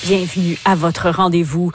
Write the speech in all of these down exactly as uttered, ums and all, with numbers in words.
Bienvenue à votre rendez-vous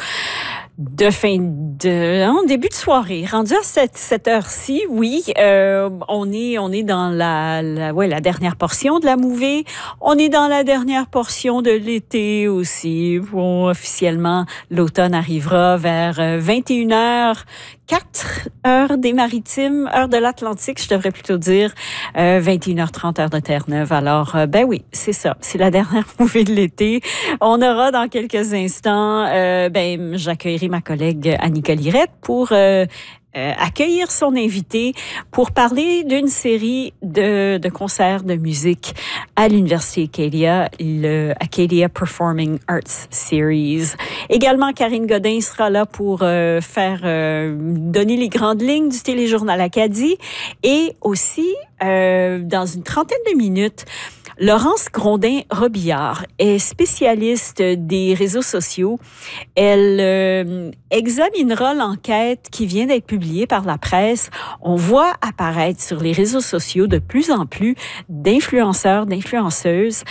de fin de en début de soirée. Rendu à cette, cette heure-ci, oui, euh, on est on est dans la, la ouais la dernière portion de la mouvée. On est dans la dernière portion de l'été aussi. Bon, officiellement, l'automne arrivera vers vingt et une heures. quatre heures des Maritimes, heure de l'Atlantique, je devrais plutôt dire, euh, vingt et une heures trente, heure de Terre-Neuve. Alors, euh, ben oui, c'est ça, c'est la dernière mouvée de l'été. On aura dans quelques instants, euh, ben j'accueillerai ma collègue Annika Lirette pour euh, Euh, accueillir son invité pour parler d'une série de, de concerts de musique à l'Université Acadia, le Acadia Performing Arts Series. Également, Karine Godin sera là pour euh, faire euh, donner les grandes lignes du téléjournal Acadie et aussi, euh, dans une trentaine de minutes, Laurence Grondin-Robillard est spécialiste des réseaux sociaux. Elle euh, examinera l'enquête qui vient d'être publiée par la presse. On voit apparaître sur les réseaux sociaux de plus en plus d'influenceurs, d'influenceuses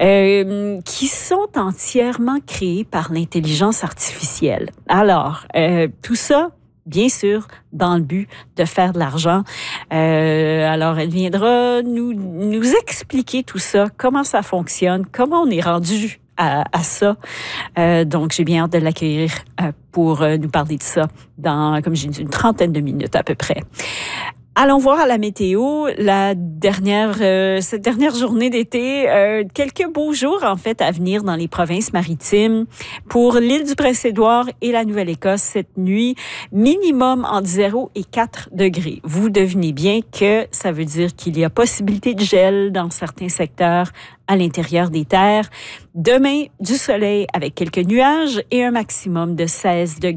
euh, qui sont entièrement créés par l'intelligence artificielle. Alors, euh, tout ça, bien sûr, dans le but de faire de l'argent. Euh, alors, elle viendra nous, nous expliquer tout ça, comment ça fonctionne, comment on est rendu à, à ça. Euh, donc, j'ai bien hâte de l'accueillir euh, pour euh, nous parler de ça dans, comme j'ai dit, une trentaine de minutes à peu près. Allons voir à la météo, la dernière, euh, cette dernière journée d'été, euh, quelques beaux jours en fait à venir dans les provinces maritimes. Pour l'île du Prince-Édouard et la Nouvelle-Écosse cette nuit, minimum entre zéro et quatre degrés. Vous devinez bien que ça veut dire qu'il y a possibilité de gel dans certains secteurs à l'intérieur des terres. Demain, du soleil avec quelques nuages et un maximum de seize degrés.